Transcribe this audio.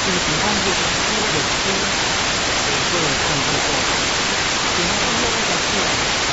这个平安夜的有些会看到过，平安夜的是